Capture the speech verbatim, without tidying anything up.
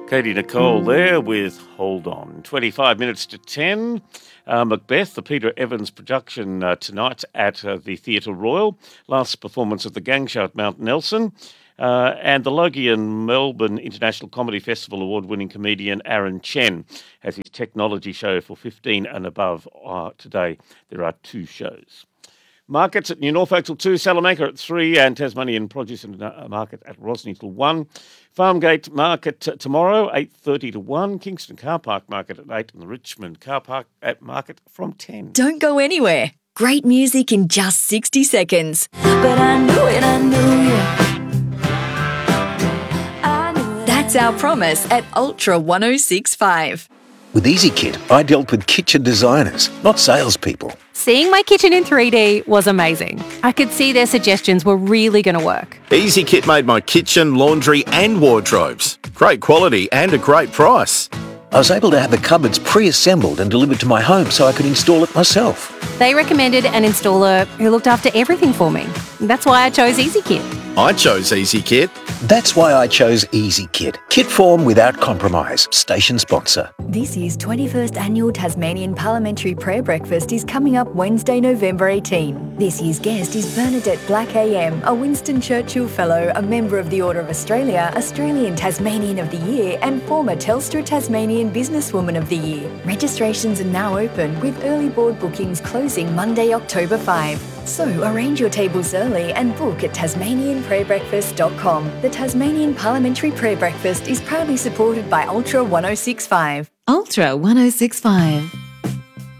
Katie Nicole there with Hold On. twenty-five minutes to ten. Uh, Macbeth, the Peter Evans production uh, tonight at uh, the Theatre Royal. Last performance of the gang show at Mount Nelson. Uh, and the Logie and Melbourne International Comedy Festival award-winning comedian Aaron Chen has his technology show for fifteen and above uh, today. There are two shows. Markets at New Norfolk till two, Salamanca at three, and Tasmanian Produce and Market at Rosny till one. Farmgate Market t- tomorrow, eight thirty to one. Kingston Car Park Market at eight, and the Richmond Car Park at Market from ten. Don't go anywhere. Great music in just sixty seconds. But I knew it, I knew it. I knew it. That's our promise at Ultra one oh six point five. With EasyKit, I dealt with kitchen designers, not salespeople. Seeing my kitchen in three D was amazing. I could see their suggestions were really going to work. EasyKit made my kitchen, laundry and wardrobes. Great quality and a great price. I was able to have the cupboards pre-assembled and delivered to my home so I could install it myself. They recommended an installer who looked after everything for me. That's why I chose EasyKit. I chose EasyKit. That's why I chose EasyKit. Kit form without compromise. Station sponsor. This year's twenty-first Annual Tasmanian Parliamentary Prayer Breakfast is coming up Wednesday, November eighteenth. This year's guest is Bernadette Black A M, a Winston Churchill Fellow, a member of the Order of Australia, Australian Tasmanian of the Year and former Telstra Tasmanian Businesswoman of the Year. Registrations are now open with early board bookings closing Monday, October fifth. So arrange your tables early and book at tasmanian prayer breakfast dot com. The Tasmanian Parliamentary Prayer Breakfast is proudly supported by Ultra one oh six point five. Ultra one oh six point five.